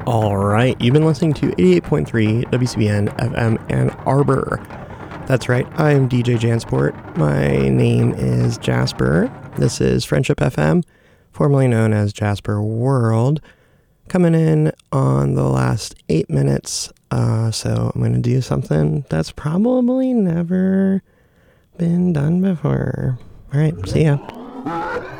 All right, you've been listening to 88.3 WCBN FM Ann Arbor. That's right, I am DJ Jansport. My name is Jasper. This is Friendship FM, formerly known as Jasper World. Coming in on the last 8 minutes, so I'm going to do something that's probably never been done before. All right, see ya.